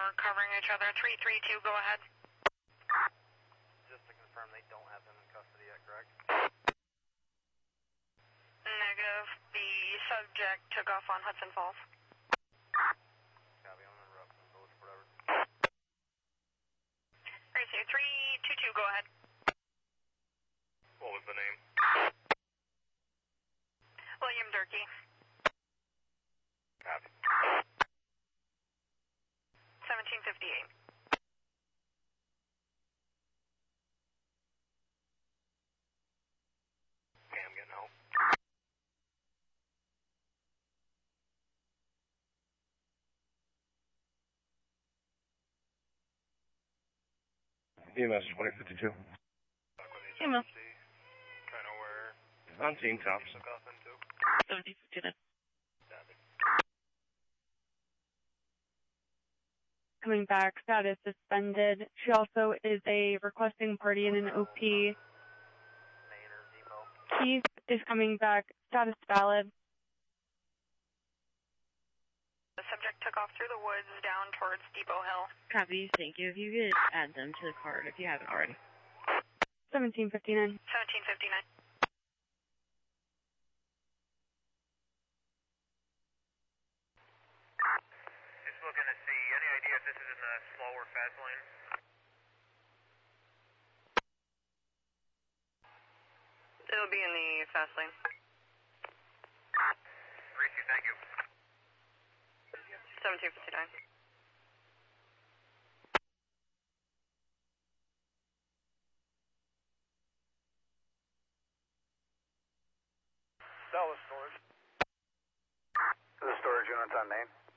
are covering each other. 332, go ahead. Just to confirm, they don't have him in custody yet, correct? Negative. The subject took off on Hudson Falls. Copy, I'm gonna interrupt them both, whatever. 322, go ahead. What was the name? William Durkee. Copy. 1758. Okay, I'm getting out. EMS 2052. EMS. Kind of where On scene, tops. took off into. 1759. Copy. Coming back, status suspended. She also is a requesting party in an OP. Main or depot. Keith is coming back, status valid. The subject took off through the woods down towards Depot Hill. Copy, thank you. If you could add them to the card if you haven't already. 1759. 1759. Just looking to see, any idea if this is in the slow or fast lane? It'll be in the fast lane. 3-2, thank you. 1759. That was storage. The storage units on main.